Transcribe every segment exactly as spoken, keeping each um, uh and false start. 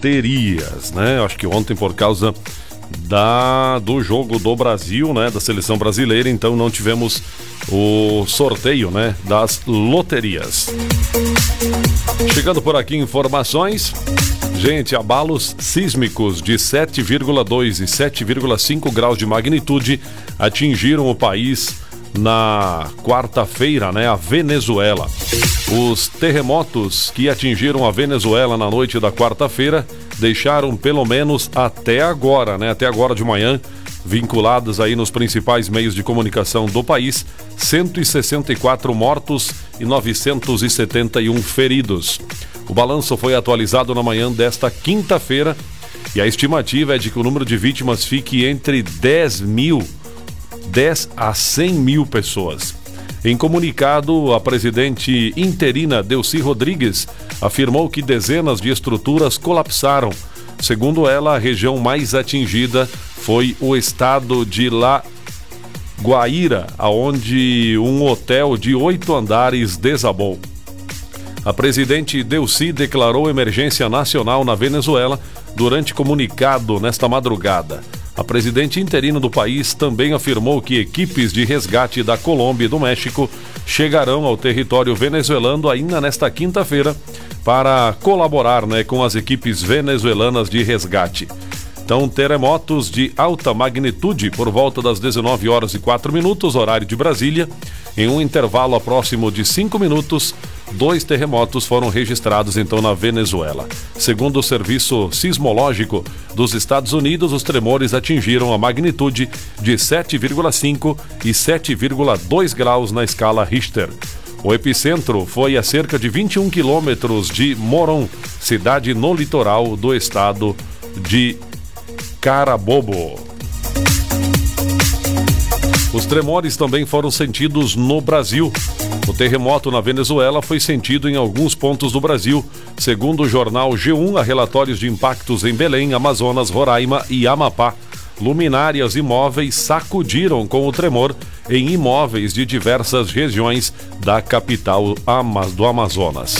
loterias, né? Acho que ontem por causa da, do jogo do Brasil, né? Da seleção brasileira, então não tivemos o sorteio, né? Das loterias. Chegando por aqui informações. Gente, abalos sísmicos de sete vírgula dois e sete vírgula cinco graus de magnitude atingiram o país na quarta-feira, né? A Venezuela. Os terremotos que atingiram a Venezuela na noite da quarta-feira deixaram pelo menos até agora, né? Até agora de manhã, vinculados aí nos principais meios de comunicação do país, cento e sessenta e quatro mortos e novecentos e setenta e um feridos. O balanço foi atualizado na manhã desta quinta-feira e a estimativa é de que o número de vítimas fique entre dez mil, dez a cem mil pessoas. Em comunicado, a presidente interina Delcy Rodrigues afirmou que dezenas de estruturas colapsaram. Segundo ela, a região mais atingida foi o estado de La Guaira, onde um hotel de oito andares desabou. A presidente Delcy declarou emergência nacional na Venezuela durante comunicado nesta madrugada. A presidente interina do país também afirmou que equipes de resgate da Colômbia e do México chegarão ao território venezuelano ainda nesta quinta-feira para colaborar, né, com as equipes venezuelanas de resgate. Então, terremotos de alta magnitude por volta das dezenove horas e quatro minutos, horário de Brasília. Em um intervalo próximo de cinco minutos, dois terremotos foram registrados então na Venezuela. Segundo o Serviço Sismológico dos Estados Unidos, os tremores atingiram a magnitude de sete vírgula cinco e sete vírgula dois graus na escala Richter. O epicentro foi a cerca de vinte e um quilômetros de Morón, cidade no litoral do estado de Carabobo. Os tremores também foram sentidos no Brasil. O terremoto na Venezuela foi sentido em alguns pontos do Brasil. Segundo o jornal G um, há relatórios de impactos em Belém, Amazonas, Roraima e Amapá. Luminárias e móveis sacudiram com o tremor em imóveis de diversas regiões da capital do Amazonas.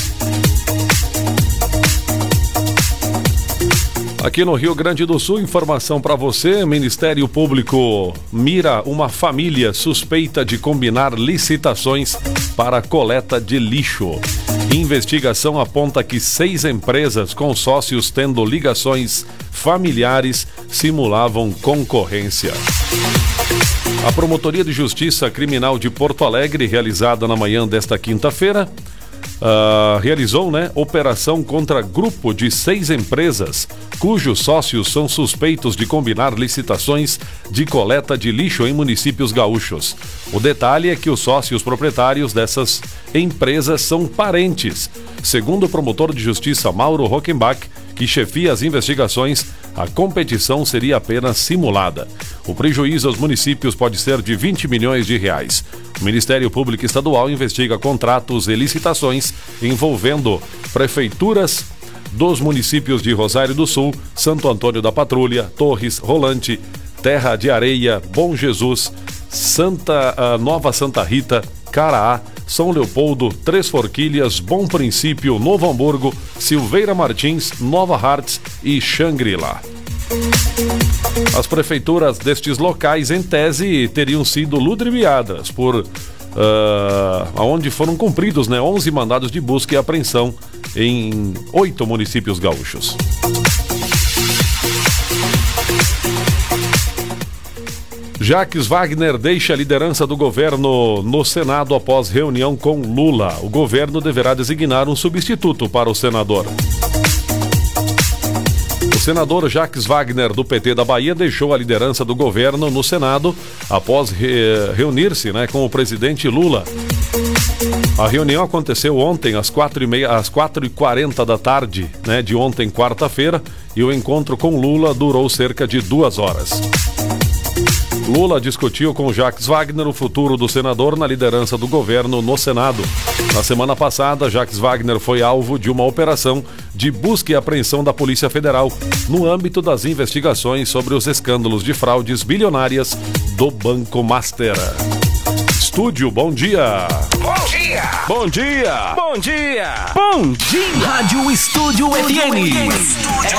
Aqui no Rio Grande do Sul, informação para você: Ministério Público mira uma família suspeita de combinar licitações para coleta de lixo. Investigação aponta que seis empresas com sócios tendo ligações familiares simulavam concorrência. A Promotoria de Justiça Criminal de Porto Alegre, realizada na manhã desta quinta-feira, Uh, realizou, né, operação contra grupo de seis empresas cujos sócios são suspeitos de combinar licitações de coleta de lixo em municípios gaúchos. O detalhe é que os sócios proprietários dessas empresas são parentes. Segundo o promotor de justiça Mauro Rockenbach, que chefia as investigações, a competição seria apenas simulada. O prejuízo aos municípios pode ser de vinte milhões de reais. O Ministério Público Estadual investiga contratos e licitações envolvendo prefeituras dos municípios de Rosário do Sul, Santo Antônio da Patrulha, Torres, Rolante, Terra de Areia, Bom Jesus, Santa uh, Nova Santa Rita, Caraá, São Leopoldo, Três Forquilhas, Bom Princípio, Novo Hamburgo, Silveira Martins, Nova Hartz e Xangri-Lá. As prefeituras destes locais, em tese, teriam sido ludibriadas por uh, onde foram cumpridos, né, onze mandados de busca e apreensão em oito municípios gaúchos. Jacques Wagner deixa a liderança do governo no Senado após reunião com Lula. O governo deverá designar um substituto para o senador. O senador Jacques Wagner, do P T da Bahia, deixou a liderança do governo no Senado após re- reunir-se, né, com o presidente Lula. A reunião aconteceu ontem às quatro e meia, às quatro e quarenta da tarde, né, de ontem, quarta-feira, e o encontro com Lula durou cerca de duas horas. Lula discutiu com Jacques Wagner o futuro do senador na liderança do governo no Senado. Na semana passada, Jacques Wagner foi alvo de uma operação de busca e apreensão da Polícia Federal no âmbito das investigações sobre os escândalos de fraudes bilionárias do Banco Master. Estúdio, bom dia! Bom dia! Bom dia! Bom dia! Bom dia! Rádio Estúdio F M.